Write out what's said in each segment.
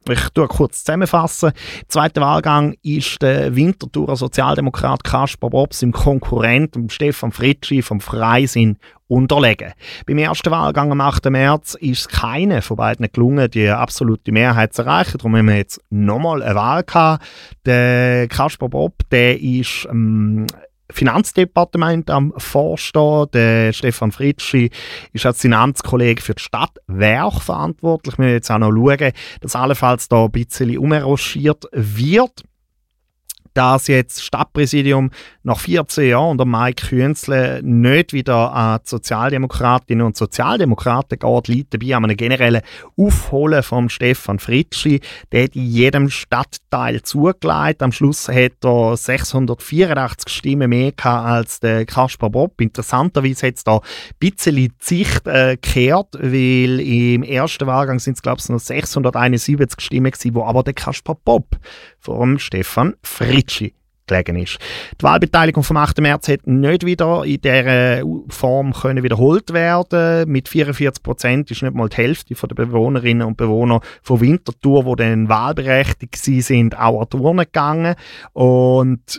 Ich tue kurz zusammenfassen. Im zweiten Wahlgang ist der Winterthurer Sozialdemokrat Kaspar Bob seinem Konkurrenten Stefan Fritschi vom Freisinn unterlegen. Beim ersten Wahlgang am 8. März ist es keiner von beiden gelungen, die absolute Mehrheit zu erreichen. Darum haben wir jetzt nochmal eine Wahl gehabt. Der Kaspar Bob, der ist Finanzdepartement am Vorstehen. Der Stefan Fritschi ist als sein Amtskollege für die Stadtwerke verantwortlich. Wir müssen jetzt auch noch schauen, dass allenfalls da ein bisschen umroschiert wird. Dass jetzt das Stadtpräsidium nach 14 Jahren unter Mike Künzle nicht wieder an die Sozialdemokratinnen und Sozialdemokraten geht, liegt dabei an einem generellen Aufholen von Stefan Fritschi. Der hat in jedem Stadtteil zugelegt. Am Schluss hat er 684 Stimmen mehr gehabt als der Kaspar Bob. Interessanterweise hat es da ein bisschen die Sicht gekehrt, weil im ersten Wahlgang sind es, glaube ich, noch 671 Stimmen gewesen, wo aber der Kaspar Bob vor dem Stefan Fritschi gelegen ist. Die Wahlbeteiligung vom 8. März hat nicht wieder in dieser Form können wiederholt werden. Mit 44% ist nicht mal die Hälfte der Bewohnerinnen und Bewohner von Winterthur, die dann wahlberechtigt sind, auch an die Urne gegangen. Und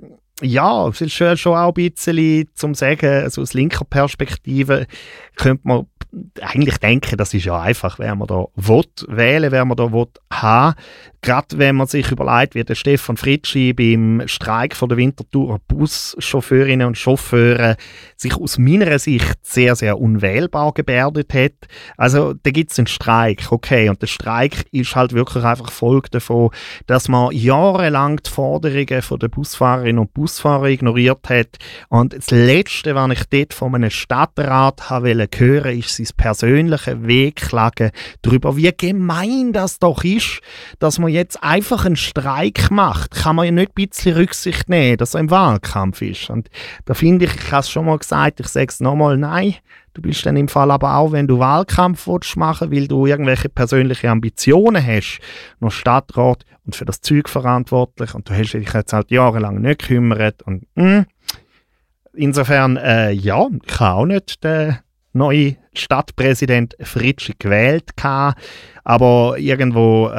ja, es ist schon auch ein bisschen zum Sagen, also aus linker Perspektive könnte man eigentlich denken, das ist ja einfach, wer man da wählen, wer man da haben. Gerade wenn man sich überlegt, wie der Stefan Fritschi beim Streik von der Winterthurer Buschauffeurinnen und Chauffeure sich aus meiner Sicht sehr, sehr unwählbar gebärdet hat. Also da gibt es einen Streik, okay, und der Streik ist halt wirklich einfach Folge davon, dass man jahrelang die Forderungen von der Busfahrerinnen und Busfahrer ignoriert hat. Und das Letzte, was ich dort von einem Stadtrat hören wollte, ist sein persönliches Wehklagen darüber, wie gemein das doch ist, dass man jetzt einfach einen Streik macht. Kann man ja nicht ein bisschen Rücksicht nehmen, dass er im Wahlkampf ist. Und da finde ich habe es schon mal gesagt, ich sage es nochmal, nein, du bist dann im Fall aber auch, wenn du Wahlkampf machen willst, weil du irgendwelche persönliche Ambitionen hast, noch Stadtrat und für das Zeug verantwortlich und du hast dich jetzt halt jahrelang nicht gekümmert. Und insofern, ja, ich habe auch nicht den neuen Stadtpräsident Fritschi gewählt gehabt, aber irgendwo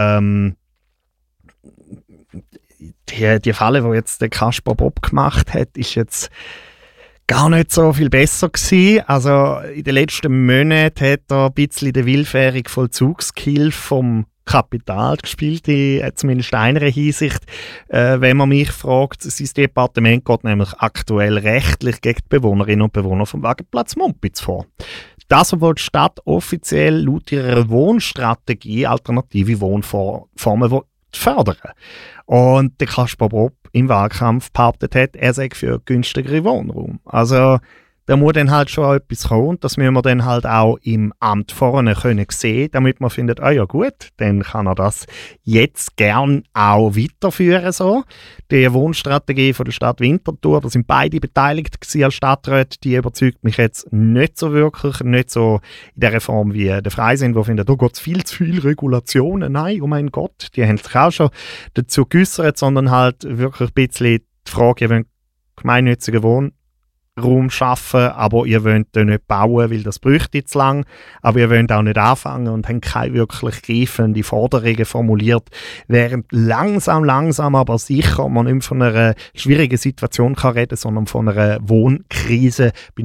die Falle, die jetzt der Kaspar Bob gemacht hat, ist jetzt gar nicht so viel besser gewesen. Also in den letzten Monaten hat er ein bisschen den willfährigen Vollzugskill vom Kapital gespielt, zumindest in einer Hinsicht. Wenn man mich fragt, sein Departement geht nämlich aktuell rechtlich gegen die Bewohnerinnen und Bewohner vom Wagenplatz Mumpitz vor. Das, obwohl die Stadt offiziell laut ihrer Wohnstrategie alternative Wohnformen fördern. Und der Kaspar Bob im Wahlkampf behauptet hat, er sei für günstigere Wohnraum. Also da muss dann halt schon etwas kommen und das müssen wir dann halt auch im Amt vorne können sehen, damit man findet, ja gut, dann kann er das jetzt gern auch weiterführen so. Die Wohnstrategie von der Stadt Winterthur, da sind beide beteiligt gewesen als Stadträte, die überzeugt mich jetzt nicht so wirklich, nicht so in der Form wie der Freisinn, wo findet, da geht es viel zu viele Regulationen, nein, oh mein Gott, die haben sich auch schon dazu geäussert, sondern halt wirklich ein bisschen die Frage, ihr wollt gemeinnützigen Wohnraum schaffen, aber ihr wollt nicht bauen, weil das bräuchte zu lang, aber ihr wollt auch nicht anfangen und habt keine wirklich greifende Forderungen formuliert, während langsam, aber sicher man nicht von einer schwierigen Situation kann reden, sondern von einer Wohnkrise bei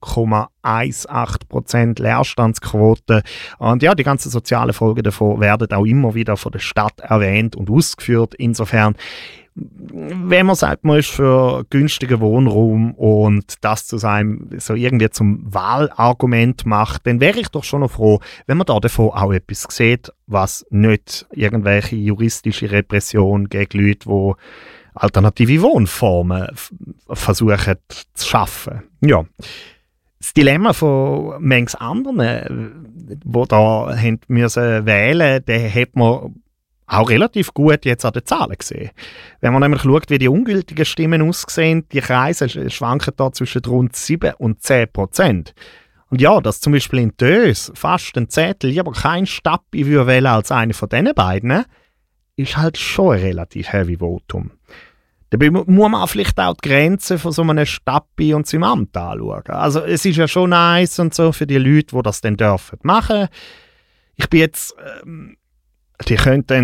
0,18% Leerstandsquote. Und ja, die ganzen sozialen Folgen davon werden auch immer wieder von der Stadt erwähnt und ausgeführt. Insofern, wenn man sagt, man ist für günstigen Wohnraum und das zu seinem so irgendwie zum Wahlargument macht, dann wäre ich doch schon noch froh, wenn man da davon auch etwas sieht, was nicht irgendwelche juristische Repression gegen Leute, die alternative Wohnformen versuchen zu schaffen. Ja. Das Dilemma von manchen anderen, die da haben müssen wählen, den hat man auch relativ gut jetzt an den Zahlen gesehen. Wenn man nämlich schaut, wie die ungültigen Stimmen aussehen, die Kreise schwanken da zwischen rund 7 und 10%. Und ja, dass zum Beispiel in Dös fast ein Zettel lieber kein Stappi wählen als einer von diesen beiden, ist halt schon ein relativ heavy Votum. Dabei muss man vielleicht auch die Grenzen von so einem Stappi und seinem Amt anschauen. Also es ist ja schon nice und so für die Leute, die das dann dürfen machen. Ich bin jetzt, die können dann